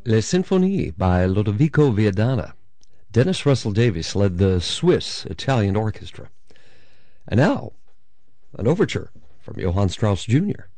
Les Symphonies by Lodovico Viadana. Dennis Russell Davies led the Swiss-Italian orchestra. And now, an overture from Johann Strauss Jr.